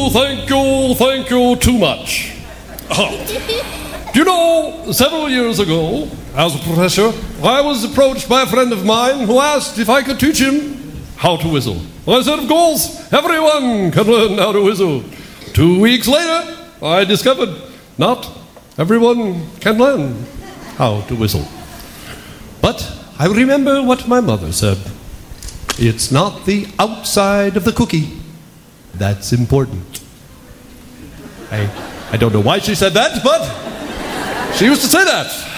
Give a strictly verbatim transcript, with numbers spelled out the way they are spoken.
you, thank you, thank you too much. Oh. You know, several years ago, as a professor, I was approached by a friend of mine who asked if I could teach him how to whistle. I said, of course, everyone can learn how to whistle. Two weeks later, I discovered not everyone can learn how to whistle. But I remember what my mother said. It's not the outside of the cookie that's important. I, I don't know why she said that, but she used to say that.